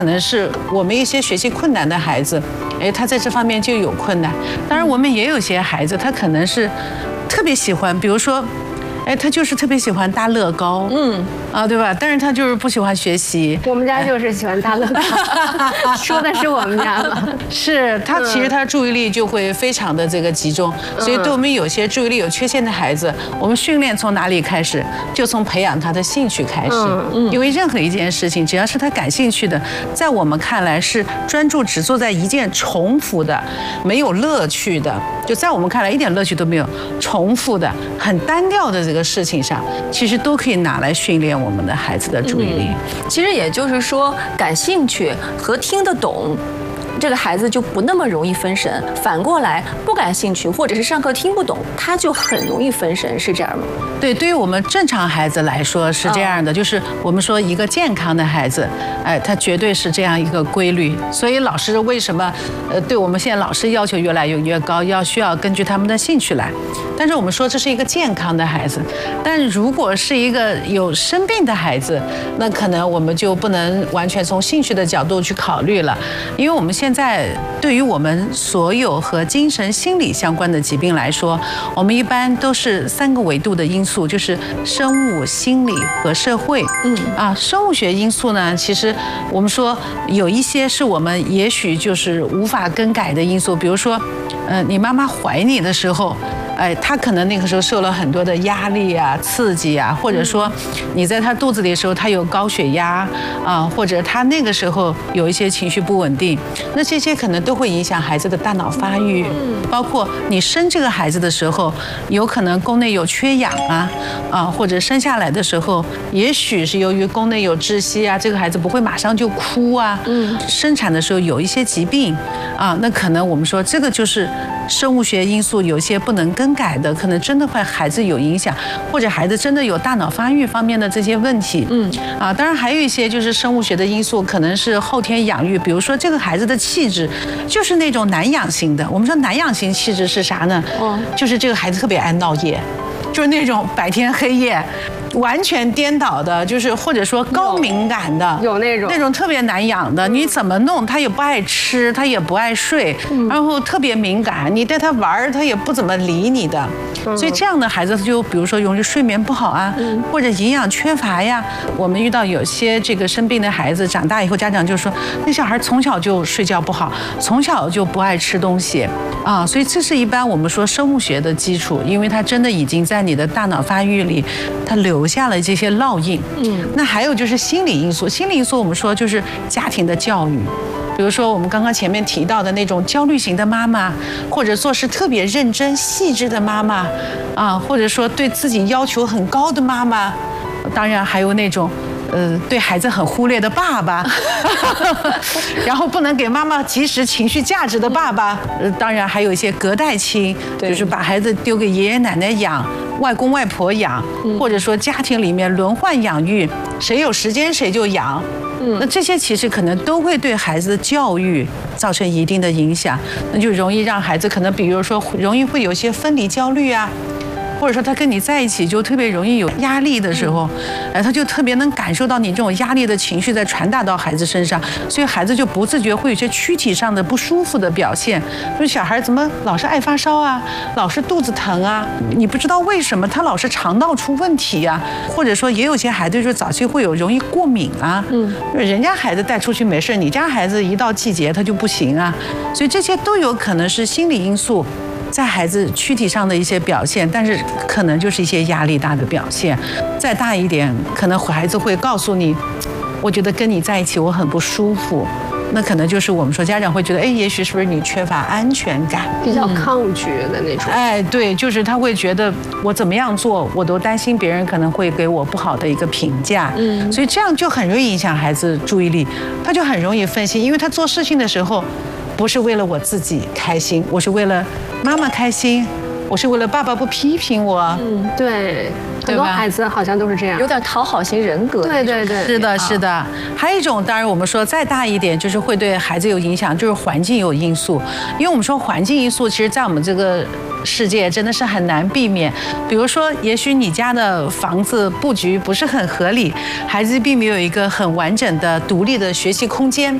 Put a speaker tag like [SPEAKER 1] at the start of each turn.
[SPEAKER 1] 可能是我们一些学习困难的孩子，他在这方面就有困难。当然，我们也有些孩子，他可能是特别喜欢，比如说，他就是特别喜欢搭乐高，对吧？但是他就是不喜欢学习。
[SPEAKER 2] 我们家就是喜欢搭乐高，说的是我们家吗？
[SPEAKER 1] 是他，其实他注意力就会非常的这个集中，所以对我们有些注意力有缺陷的孩子，我们训练从哪里开始？就从培养他的兴趣开始。因为任何一件事情，只要是他感兴趣的，在我们看来是专注只做在一件重复的、没有乐趣的，就在我们看来一点乐趣都没有、重复的、很单调的这个事情上，其实都可以拿来训练我们的孩子的注意力。
[SPEAKER 3] 其实也就是说，感兴趣和听得懂，这个孩子就不那么容易分神。反过来，不感兴趣或者是上课听不懂，他就很容易分神，是这样吗？
[SPEAKER 1] 对，对于我们正常孩子来说是这样的，就是我们说一个健康的孩子，他绝对是这样一个规律。所以老师为什么对我们现在老师要求越来越高，需要根据他们的兴趣来。但是我们说这是一个健康的孩子，但如果是一个有生病的孩子，那可能我们就不能完全从兴趣的角度去考虑了，因为我们现在对于我们所有和精神心理相关的疾病来说，我们一般都是3个维度的因素，就是生物、心理和社会。生物学因素呢，其实我们说有一些是我们也许就是无法更改的因素，比如说，你妈妈怀你的时候。他可能那个时候受了很多的压力啊、刺激啊，或者说你在他肚子里的时候，他有高血压或者他那个时候有一些情绪不稳定，那这些可能都会影响孩子的大脑发育。包括你生这个孩子的时候，有可能宫内有缺氧或者生下来的时候，也许是由于宫内有窒息这个孩子不会马上就哭生产的时候有一些疾病那可能我们说这个就是生物学因素有一些不能更改的，可能真的会孩子有影响，或者孩子真的有大脑发育方面的这些问题。当然还有一些就是生物学的因素，可能是后天养育，比如说这个孩子的气质就是那种难养型的。我们说难养型气质是啥呢？就是这个孩子特别爱闹夜，就是那种白天黑夜。完全颠倒的，就是或者说高敏感的，
[SPEAKER 2] 有那种
[SPEAKER 1] 特别难养的，你怎么弄他也不爱吃，他也不爱睡，然后特别敏感，你带他玩他也不怎么理你的，所以这样的孩子就比如说容易睡眠不好或者营养缺乏呀。我们遇到有些这个生病的孩子，长大以后家长就说那小孩从小就睡觉不好，从小就不爱吃东西所以这是一般我们说生物学的基础，因为他真的已经在你的大脑发育里，他留下了这些烙印。那还有就是心理因素，心理因素我们说就是家庭的教育，比如说我们刚刚前面提到的那种焦虑型的妈妈，或者做事特别认真细致的妈妈或者说对自己要求很高的妈妈，当然还有那种对孩子很忽略的爸爸然后不能给妈妈及时情绪价值的爸爸，当然还有一些隔代亲，就是把孩子丢给爷爷奶奶养，外公外婆养，或者说家庭里面轮换养育，谁有时间谁就养。那这些其实可能都会对孩子的教育造成一定的影响，那就容易让孩子可能比如说容易会有一些分离焦虑或者说他跟你在一起就特别容易有压力的时候，他就特别能感受到你这种压力的情绪在传达到孩子身上，所以孩子就不自觉会有些躯体上的不舒服的表现，就是小孩怎么老是爱发烧老是肚子疼你不知道为什么他老是肠道出问题或者说也有些孩子就是早期会有容易过敏人家孩子带出去没事，你家孩子一到季节他就不行所以这些都有可能是心理因素在孩子躯体上的一些表现，但是可能就是一些压力大的表现。再大一点，可能孩子会告诉你，我觉得跟你在一起我很不舒服，那可能就是我们说家长会觉得，也许是不是你缺乏安全感，
[SPEAKER 2] 比较抗拒的那种。
[SPEAKER 1] 对，就是他会觉得我怎么样做，我都担心别人可能会给我不好的一个评价，所以这样就很容易影响孩子注意力，他就很容易分心，因为他做事情的时候，不是为了我自己开心，我是为了妈妈开心，我是为了爸爸不批评我。
[SPEAKER 2] 对， 很多孩子好像都是这样，
[SPEAKER 3] 有点讨好型人格。
[SPEAKER 2] 对对对，
[SPEAKER 1] 是的，是的。还有一种，当然我们说再大一点，就是会对孩子有影响，就是环境有因素。因为我们说环境因素，其实在我们这个世界真的是很难避免。比如说，也许你家的房子布局不是很合理，孩子并没有一个很完整的独立的学习空间。